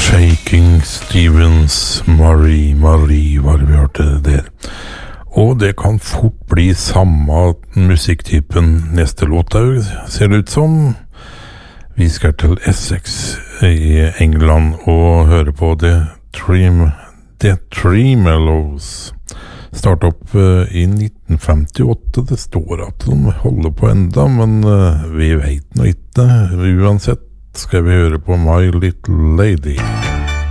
Shaking Stevens, Marie var det vi hørte der. Og det kan fort bli samme musikktypen neste låt, ser det ut som. Vi skal til Essex i England og høre på The Tremelos. Start opp i 1958. Det står at de holder på enda, men vi vet nå ikke. Uansett skal vi høre på My Little Lady.